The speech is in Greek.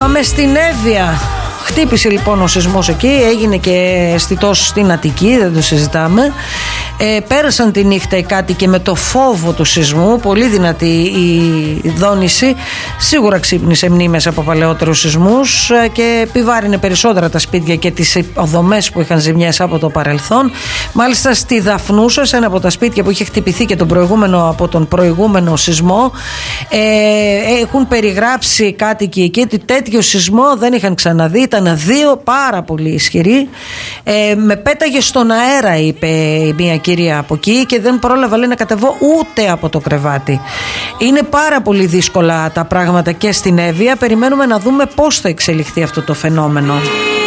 Πάμε στην Εύβοια. Χτύπησε λοιπόν ο σεισμός εκεί, έγινε και αισθητός στην Αττική, δεν το συζητάμε. Πέρασαν τη νύχτα οι κάτοικοι με το φόβο του σεισμού, πολύ δυνατή η δόνηση. Σίγουρα ξύπνησε μνήμες από παλαιότερους σεισμούς και επιβάρυνε περισσότερα τα σπίτια και τις δομές που είχαν ζημιές από το παρελθόν. Μάλιστα στη Δαφνούσα, σε ένα από τα σπίτια που είχε χτυπηθεί και από τον προηγούμενο σεισμό, έχουν περιγράψει οι κάτοικοι εκεί ότι τέτοιο σεισμό δεν είχαν ξαναδεί. Ήταν δύο πάρα πολύ ισχυροί. Με πέταγε στον αέρα, είπε μια κυρία από εκεί, και δεν πρόλαβα, λέει, να κατεβώ ούτε από το κρεβάτι. Είναι πάρα πολύ δύσκολα τα πράγματα και στην Εύβοια. Περιμένουμε να δούμε πώς θα εξελιχθεί αυτό το φαινόμενο.